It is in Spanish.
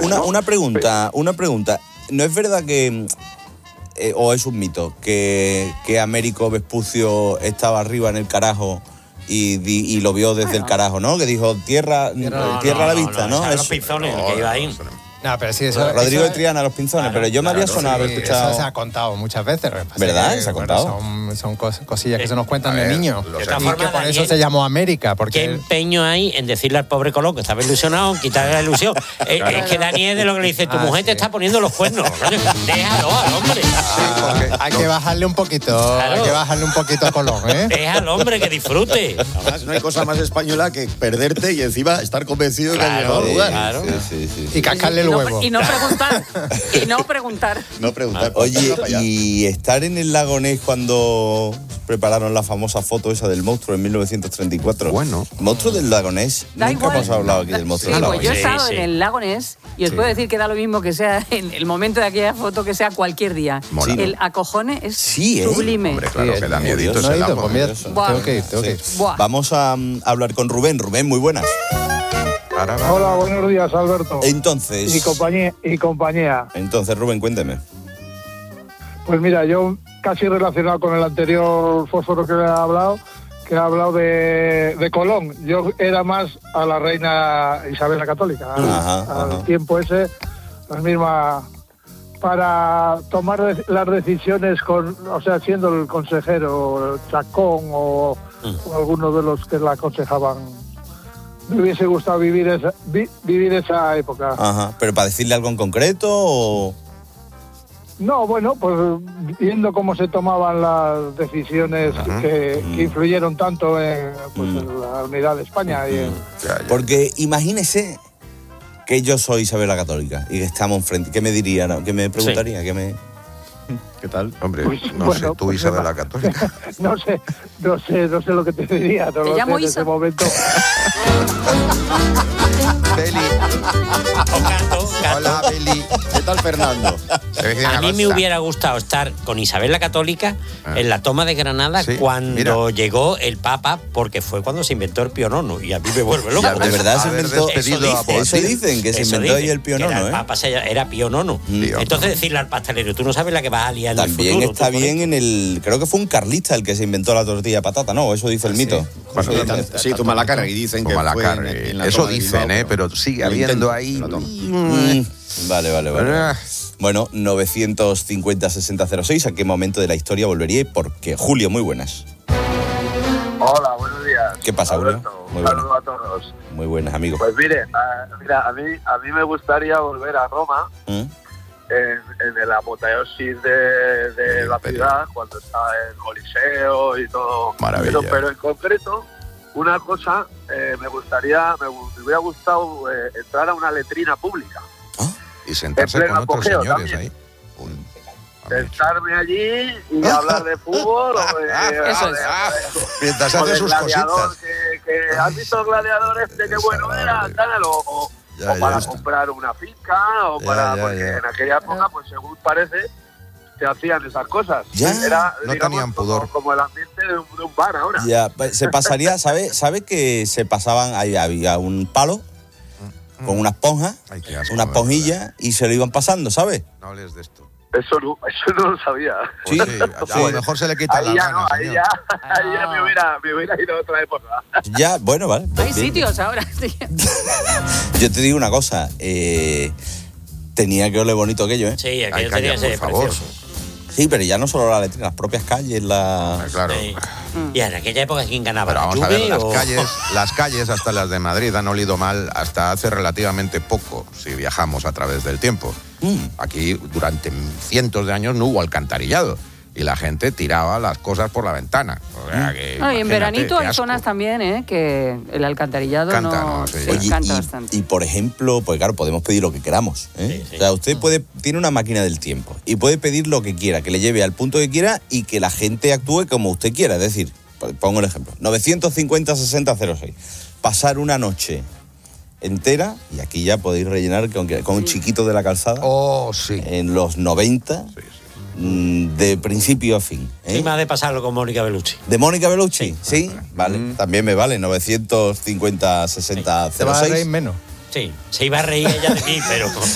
Una pregunta. ¿No es verdad que, o es un mito, que Américo Vespucio estaba arriba en el carajo y lo vio desde el carajo, ¿no? Que dijo, tierra a la vista, ¿no? Los pinzones, el que iba ahí. No, pero sí, eso, Rodrigo de Triana, Los Pinzones, pero yo me había sonado haber escuchado. Eso se ha contado muchas veces. ¿Verdad? ¿Se ha contado? Son cosillas que se nos cuentan de niños. De Y todas que formas, por eso Daniel, se llamó América. Porque ¿qué empeño hay en decirle al pobre Colón que estaba ilusionado, en quitarle la ilusión? Es que Daniel, de lo que le dice, tu mujer te está poniendo los cuernos. Déjalo al hombre. hay que bajarle un poquito. Claro. Hay que bajarle un poquito a Colón, ¿eh? Deja al hombre que disfrute. Además, no hay cosa más española que perderte y encima estar convencido de que has llegado al lugar. Claro. Sí. Y cascarle el huevo. Y no preguntar. No preguntar. Oye, y estar en el lago Ness cuando prepararon la famosa foto esa del monstruo en 1934. Bueno. Monstruo del lago Ness. Da Nunca igual. hemos hablado aquí del monstruo Sí, del lago pues yo he Ness. estado Sí. en el lago Ness y os puedo decir que da lo mismo que sea en el momento de aquella foto que sea cualquier día. Mola. El acojone es Sí, ¿eh? sublime. Hombre, claro que da miedito No ese he ido, lago. pues mira, Buah. tengo que ir. Buah. Vamos a hablar con Rubén. Rubén, muy buenas. Hola, buenos días, Alberto. Entonces, Y compañía. Entonces, Rubén, cuénteme. Pues mira, yo casi relacionado con el anterior fósforo que ha hablado de Colón. Yo era más a la reina Isabel la Católica. Al tiempo ese, la misma, para tomar las decisiones siendo el consejero Chacón o alguno de los que la aconsejaban. Me hubiese gustado vivir esa época. Ajá. ¿Pero para decirle algo en concreto o...? No, bueno, pues viendo cómo se tomaban las decisiones que influyeron tanto en la unidad de España. Porque imagínese que yo soy Isabel la Católica y que estamos enfrente. ¿Qué me diría? ¿Qué me preguntaría? ¿Qué tal? Hombre, Pues, no bueno, sé, tú pues Isabel nada. la Católica. No sé lo que te diría. No Te lo llamo sé en Isa. ese momento. Beli. Hola, Beli. ¿Qué tal, Fernando? A mí me hubiera gustado estar con Isabel la Católica en la toma de Granada cuando llegó el Papa, porque fue cuando se inventó el Pío IX, y a mí me vuelve loco. ¿De verdad se inventó? Eso dicen, que se inventó ahí el Pío IX, El Papa era Pío IX. Entonces decirle al pastelero, tú no sabes la que vas a liar en el futuro. También está bien en el... Creo que fue un carlista el que se inventó la tortilla de patata, ¿no? Eso dice el mito. Bueno, sí, Zumalacárregui dicen que fue en la eso toma de dicen, Bilbao, pero sigue lo habiendo intenta, ahí... la toma. Vale. Bueno, 950-6006, ¿a qué momento de la historia volvería y por qué? Julio, muy buenas. Hola, buenos días. ¿Qué pasa, Julio? Alberto, Muy un buenas. saludo a todos. Muy buenas, amigo. Pues mira, a mí me gustaría volver a Roma en el apoteosis de la ciudad, cuando estaba el Coliseo y todo. Maravilla. Pero en concreto, una cosa, me hubiera gustado entrar a una letrina pública. Y sentarse En pleno con otros apogeo señores también. ahí. Sentarme allí y hablar de fútbol Eso es. Mientras o hace de sus Gladiador, cositas. que has visto el Gladiador qué bueno era, tal, o para comprar una finca, porque en aquella época, pues según parece, se hacían esas cosas. Era, no digamos, tenían pudor. como el ambiente de un bar ahora. Ya, se pasaría, ¿sabe que se pasaban, ahí había un palo con una esponja, Ay, qué asco, una esponjilla, y se lo iban pasando, ¿sabes? No hables de esto. Eso no lo sabía. Sí, A lo mejor se le quita la Ahí ya gana, no, ahí señor. ya me hubiera ido a otra época. Ya, bueno, vale. Hay bien. sitios ahora. Sí. Yo te digo una cosa, tenía que oler bonito aquello, ¿eh? Sí, aquello Ay, tenía calla, que ser por favor. precioso. Sí, pero ya no solo la letrina, las propias calles, Claro. Sí. Y en aquella época, ¿quién ganaba? Pero vamos ¿La a ver, Juve las calles, hasta las de Madrid, han olido mal hasta hace relativamente poco, si viajamos a través del tiempo. Aquí, durante cientos de años, no hubo alcantarillado. Y la gente tiraba las cosas por la ventana. O sea, que, Y en imagínate, veranito qué hay asco. zonas también, que el alcantarillado Canta, no... ¿no? Sí. Sí, Oye, canta bastante. y por ejemplo, pues claro, podemos pedir lo que queramos, ¿eh? Sí. O sea, usted tiene una máquina del tiempo y puede pedir lo que quiera, que le lleve al punto que quiera y que la gente actúe como usted quiera. Es decir, pongo el ejemplo, 950-6006. Pasar una noche entera, y aquí ya podéis rellenar con un chiquito de la calzada, Oh, sí. en los 90, de principio a fin. Sí, más de pasarlo con Mónica Bellucci. ¿De Mónica Bellucci? Sí, vale, también me vale, 950-6006. Te vas a reír menos. Sí, se iba a reír ella de mí, pero